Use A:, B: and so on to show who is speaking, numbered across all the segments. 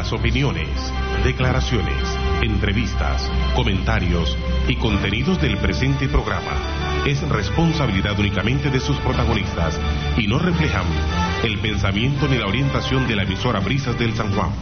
A: Las opiniones, declaraciones, entrevistas, comentarios y contenidos del presente programa es responsabilidad únicamente de sus protagonistas y no reflejan el pensamiento ni la orientación de la emisora Brisas del San Juan.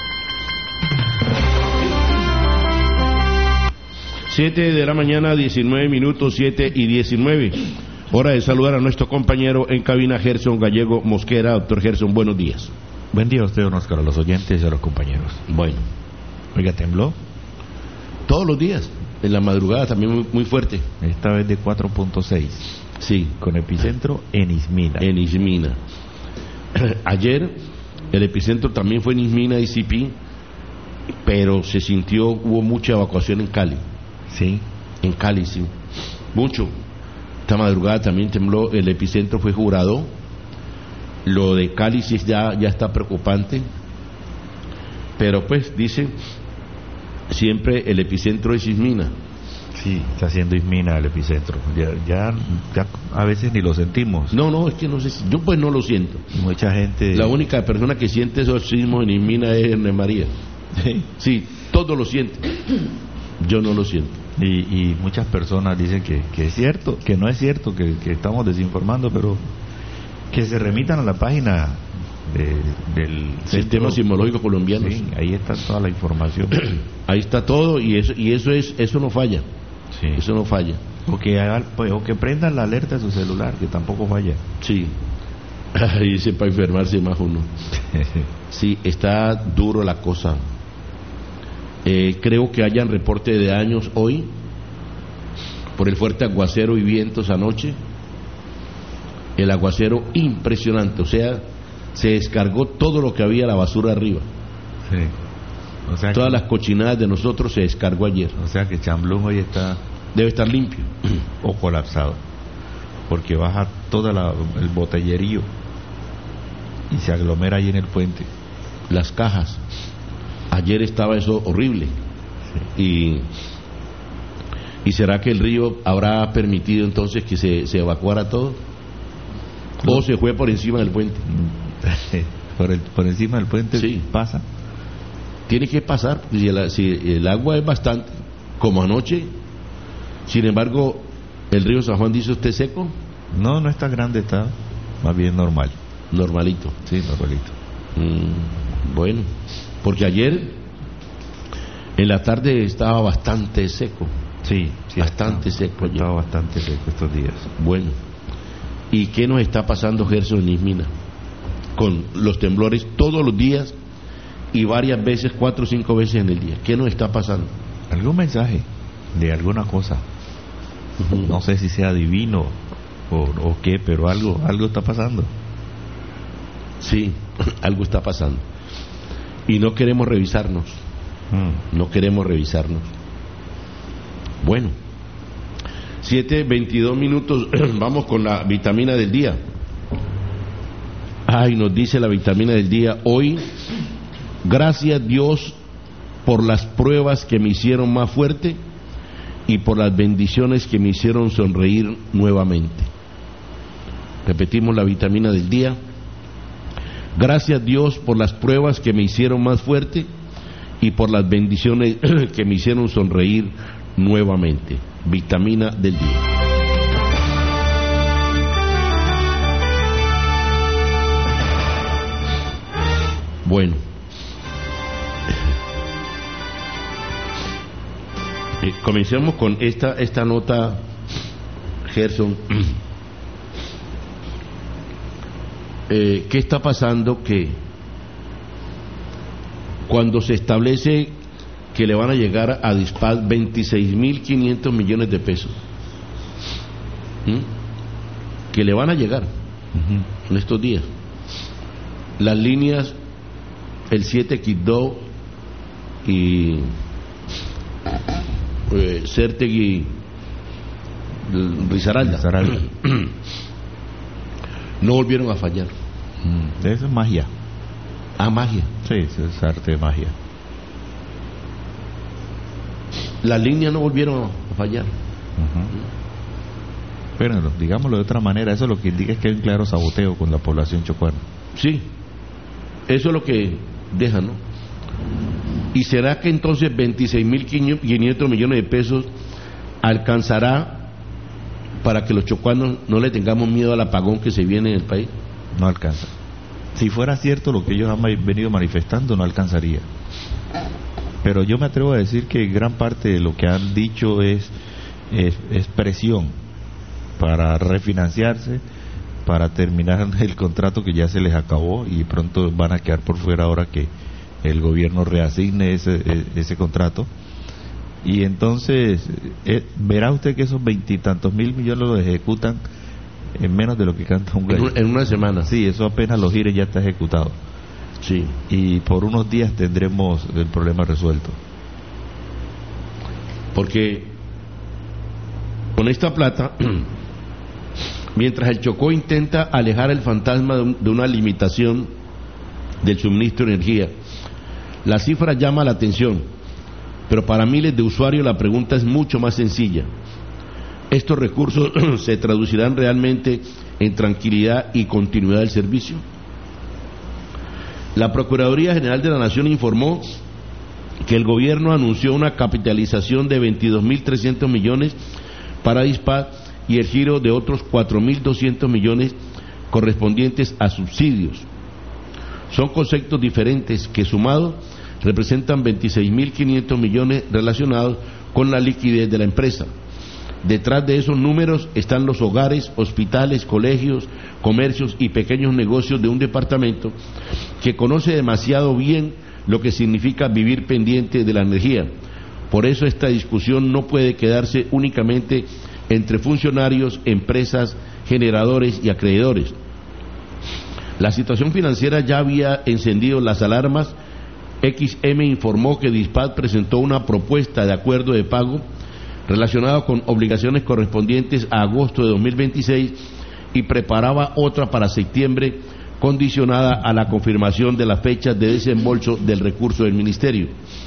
B: 7 de la mañana, 19 minutos, 7:19. Hora de saludar a nuestro compañero en cabina, Gerson Gallego Mosquera. Doctor Gerson, buenos días.
C: Buen día a usted, don Oscar, a los oyentes y a los compañeros.
B: Bueno.
C: Oiga, ¿tembló?
B: Todos los días, en la madrugada también muy fuerte.
C: Esta vez de 4.6.
B: Sí.
C: Con epicentro en Ismina.
B: En Ismina. Ayer el epicentro también fue en Ismina y Cipí, pero hubo mucha evacuación en Cali.
C: Sí.
B: En Cali, sí. Mucho. Esta madrugada también tembló, el epicentro fue Jurado. Lo de Cali sí ya está preocupante. Pero pues, dicen, siempre el epicentro es Ismina.
C: Sí, está haciendo Ismina el epicentro. Ya a veces ni lo sentimos.
B: No, es que no sé, yo pues no lo siento.
C: Mucha gente...
B: La única persona que siente esos sismos en Ismina es Ernest María. Sí, todos lo sienten. Yo no lo siento.
C: Y muchas personas dicen que es cierto, que no es cierto, que estamos desinformando, pero que se remitan a la página del
B: Sistema Sismológico Colombiano.
C: Sí, ahí está toda la información.
B: Ahí está todo y eso no falla.
C: Sí.
B: Eso no falla.
C: O que prendan la alerta de su celular, que tampoco falla.
B: Sí. Ahí dice para enfermarse más uno. Sí, está duro la cosa. Creo que hayan reporte de daños hoy por el fuerte aguacero y vientos anoche. El aguacero impresionante, o sea, se descargó todo lo que había, la basura arriba.
C: Sí. O sea,
B: todas las cochinadas de nosotros se descargó ayer.
C: O sea que Chamblón hoy
B: debe estar limpio
C: o colapsado, porque baja todo el botellerío y se aglomera ahí en el puente.
B: Las cajas. Ayer estaba eso horrible. Sí. ¿Y será que el río habrá permitido entonces que se evacuara todo? ¿O se fue por encima del puente?
C: por encima del puente.
B: Sí.
C: Pasa.
B: Tiene que pasar, si el agua es bastante, como anoche. Sin embargo, el río San Juan, ¿dice usted seco?
C: No está grande, está más bien normal.
B: Normalito.
C: Sí, normalito.
B: Bueno, porque ayer en la tarde estaba bastante seco.
C: Sí,
B: bastante seco.
C: Estaba bastante seco estos días.
B: Bueno, ¿y qué nos está pasando, Gerson, en Ismina? Con los temblores todos los días y varias veces, 4 o 5 veces en el día. ¿Qué nos está pasando?
C: ¿Algún mensaje de alguna cosa? No sé si sea divino o qué, pero algo está pasando.
B: Sí, algo está pasando. Y no queremos revisarnos. No queremos revisarnos. Bueno, 7:22 minutos. Vamos con la vitamina del día. Nos dice la vitamina del día hoy: gracias Dios por las pruebas que me hicieron más fuerte y por las bendiciones que me hicieron sonreír nuevamente. Repetimos la vitamina del día: gracias Dios por las pruebas que me hicieron más fuerte y por las bendiciones que me hicieron sonreír nuevamente. Vitamina del día. Bueno, comencemos con esta nota, Gerson. ¿Qué está pasando? Que cuando se establece que le van a llegar a Dispal 26.500 millones de pesos, que le van a llegar en estos días, las líneas el 7 Quibdó y Certegui Risaralda no volvieron a fallar.
C: Eso es magia.
B: Magia.
C: Sí, eso es arte de magia.
B: Las líneas no volvieron a fallar.
C: Pero digámoslo de otra manera, eso lo que indica es que hay un claro saboteo con la población chocuana.
B: Sí, eso es lo que deja, ¿no? ¿Y será que entonces 26.500 millones de pesos alcanzará para que los chocuanos no le tengamos miedo al apagón que se viene en el país?
C: No alcanza. Si fuera cierto lo que ellos han venido manifestando, no alcanzaría. Pero yo me atrevo a decir que gran parte de lo que han dicho es presión para refinanciarse, para terminar el contrato que ya se les acabó y pronto van a quedar por fuera ahora que el gobierno reasigne ese contrato. Y entonces verá usted que esos 20 y tantos mil millones los ejecutan en menos de lo que canta un gallo.
B: En una semana.
C: Sí, eso apenas los gires ya está ejecutado.
B: Sí.
C: Y por unos días tendremos el problema resuelto.
B: Porque con esta plata, mientras el Chocó intenta alejar el fantasma de una limitación del suministro de energía, la cifra llama la atención, pero para miles de usuarios la pregunta es mucho más sencilla. ¿Estos recursos se traducirán realmente en tranquilidad y continuidad del servicio? La Procuraduría General de la Nación informó que el gobierno anunció una capitalización de 22.300 millones para DISPAD y el giro de otros 4.200 millones correspondientes a subsidios. Son conceptos diferentes que sumados representan 26.500 millones relacionados con la liquidez de la empresa. Detrás de esos números están los hogares, hospitales, colegios, comercios y pequeños negocios de un departamento que conoce demasiado bien lo que significa vivir pendiente de la energía. Por eso esta discusión no puede quedarse únicamente entre funcionarios, empresas, generadores y acreedores. La situación financiera ya había encendido las alarmas. XM informó que DISPAD presentó una propuesta de acuerdo de pago relacionado con obligaciones correspondientes a agosto de 2026 y preparaba otra para septiembre condicionada a la confirmación de las fechas de desembolso del recurso del ministerio.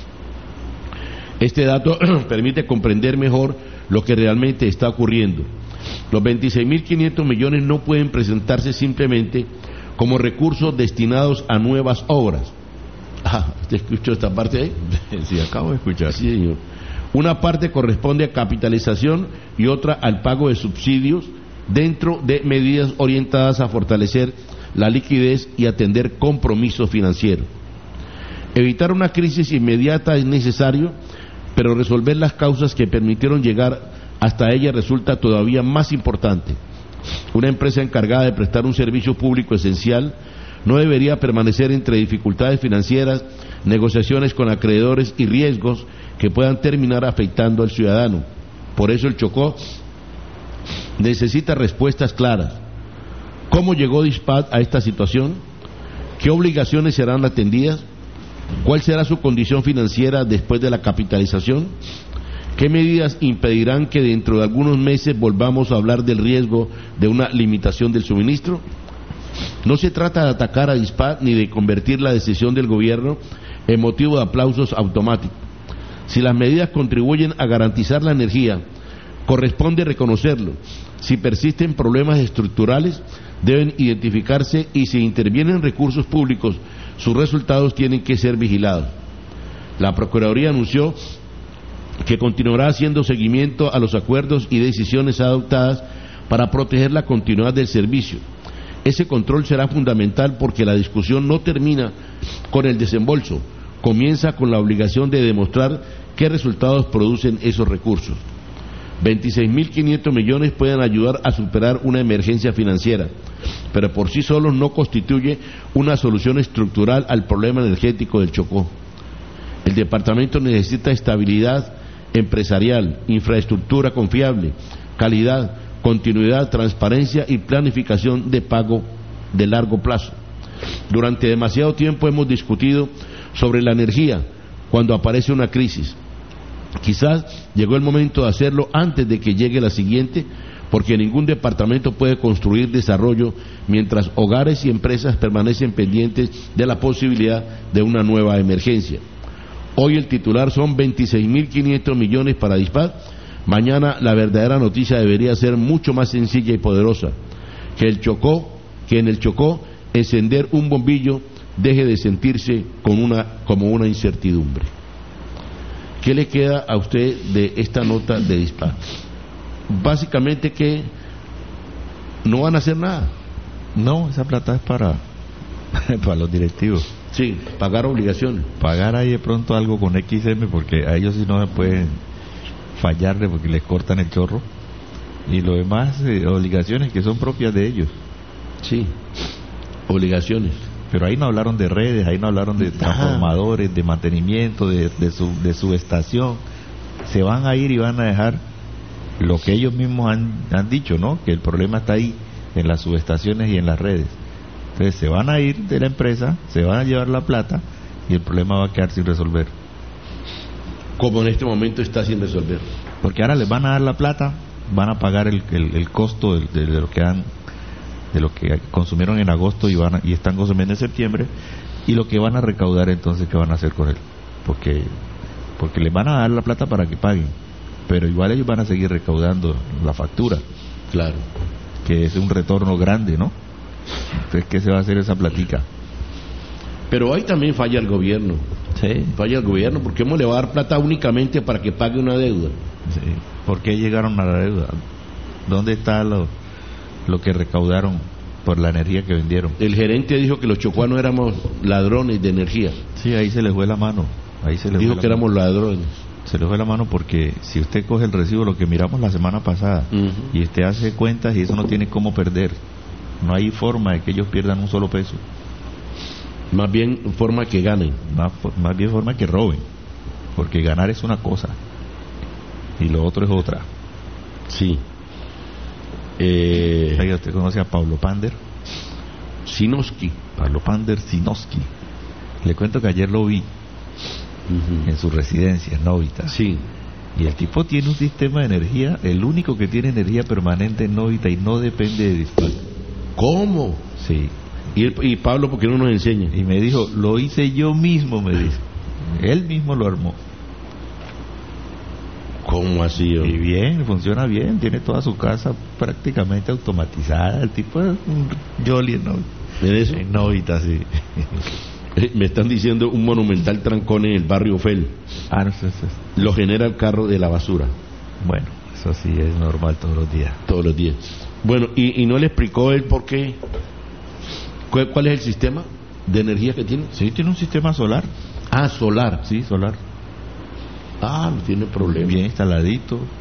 B: Este dato permite comprender mejor lo que realmente está ocurriendo. Los 26.500 millones no pueden presentarse simplemente como recursos destinados a nuevas obras. ¿Te escuchó esta parte ahí?
C: Sí, acabo de escuchar.
B: Sí, señor. Una parte corresponde a capitalización y otra al pago de subsidios dentro de medidas orientadas a fortalecer la liquidez y atender compromisos financieros. Evitar una crisis inmediata es necesario, pero resolver las causas que permitieron llegar hasta ella resulta todavía más importante. Una empresa encargada de prestar un servicio público esencial no debería permanecer entre dificultades financieras, negociaciones con acreedores y riesgos que puedan terminar afectando al ciudadano. Por eso el Chocó necesita respuestas claras. ¿Cómo llegó DISPAD a esta situación? ¿Qué obligaciones serán atendidas? ¿Cuál será su condición financiera después de la capitalización? ¿Qué medidas impedirán que dentro de algunos meses volvamos a hablar del riesgo de una limitación del suministro? No se trata de atacar a DISPAD ni de convertir la decisión del gobierno en motivo de aplausos automáticos. Si las medidas contribuyen a garantizar la energía, corresponde reconocerlo. Si persisten problemas estructurales, deben identificarse y si intervienen recursos públicos, sus resultados tienen que ser vigilados. La Procuraduría anunció que continuará haciendo seguimiento a los acuerdos y decisiones adoptadas para proteger la continuidad del servicio. Ese control será fundamental porque la discusión no termina con el desembolso, comienza con la obligación de demostrar qué resultados producen esos recursos. 26.500 millones pueden ayudar a superar una emergencia financiera, pero por sí solos no constituye una solución estructural al problema energético del Chocó. El departamento necesita estabilidad empresarial, infraestructura confiable, calidad, continuidad, transparencia y planificación de pago de largo plazo. Durante demasiado tiempo hemos discutido sobre la energía cuando aparece una crisis. Quizás llegó el momento de hacerlo antes de que llegue la siguiente, porque ningún departamento puede construir desarrollo mientras hogares y empresas permanecen pendientes de la posibilidad de una nueva emergencia. Hoy el titular son 26.500 millones para DISPAD. Mañana la verdadera noticia debería ser mucho más sencilla y poderosa, que en el Chocó encender un bombillo deje de sentirse como una incertidumbre. ¿Qué le queda a usted de esta nota de disparo? Básicamente que no van a hacer nada.
C: No, esa plata es para los directivos.
B: Sí, pagar obligaciones.
C: Pagar ahí de pronto algo con XM, porque a ellos sí no se pueden fallarle porque les cortan el chorro. Y lo demás, obligaciones que son propias de ellos.
B: Sí, obligaciones.
C: Pero ahí no hablaron de redes, ahí no hablaron de transformadores, de mantenimiento, de subestación. Se van a ir y van a dejar lo que ellos mismos han dicho, ¿no? Que el problema está ahí, en las subestaciones y en las redes. Entonces se van a ir de la empresa, se van a llevar la plata y el problema va a quedar sin resolver.
B: Como en este momento está sin resolver.
C: Porque ahora les van a dar la plata, van a pagar el costo de lo que de lo que consumieron en agosto y están consumiendo en septiembre, y lo que van a recaudar entonces, ¿qué van a hacer con él? Porque les van a dar la plata para que paguen, pero igual ellos van a seguir recaudando la factura.
B: Claro.
C: Que es un retorno grande, ¿no? Entonces, ¿qué se va a hacer esa platica?
B: Pero ahí también falla el gobierno.
C: Sí.
B: Falla el gobierno, porque ¿cómo le va a dar plata únicamente para que pague una deuda?
C: Sí. ¿Por qué llegaron a la deuda? ¿Dónde está lo que recaudaron por la energía que vendieron?
B: El gerente dijo que los chocuanos éramos ladrones de energía.
C: Sí, ahí se les fue la mano.
B: Dijo que éramos ladrones.
C: Se les fue la mano porque si usted coge el recibo, lo que miramos la semana pasada, y usted hace cuentas y eso no tiene cómo perder. No hay forma de que ellos pierdan un solo peso.
B: Más bien forma que ganen.
C: Más bien forma que roben. Porque ganar es una cosa y lo otro es otra.
B: Sí.
C: ¿Usted conoce a Pablo Pander?
B: Sinosky.
C: Pablo Pander Sinosky. Le cuento que ayer lo vi en su residencia en Novita.
B: Sí.
C: Y el tipo tiene un sistema de energía, el único que tiene energía permanente en Novita y no depende de disparo.
B: ¿Cómo?
C: Sí.
B: Y Pablo, ¿por qué no nos enseña?
C: Y me dijo, lo hice yo mismo, me dice. Él mismo lo armó.
B: ¿Cómo así?
C: Y bien, funciona bien, tiene toda su casa prácticamente automatizada. El tipo es un jolly en Novita.
B: ¿En eso?
C: En Novita, sí.
B: Me están diciendo un monumental trancón en el barrio Fel.
C: No,
B: lo genera el carro de la basura.
C: Bueno, eso sí es normal todos los días.
B: Todos los días. Bueno, ¿y no le explicó él por qué? ¿Cuál es el sistema de energía que tiene?
C: Sí, tiene un sistema solar.
B: Solar.
C: Sí, solar.
B: No tiene problema.
C: Bien instaladito.